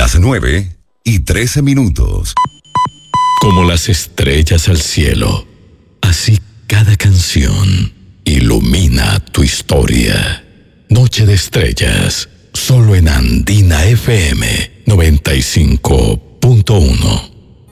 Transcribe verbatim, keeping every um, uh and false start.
Las nueve y trece minutos. Como las estrellas al cielo, así cada canción ilumina tu historia. Noche de estrellas, solo en Andina F M noventa y cinco punto uno.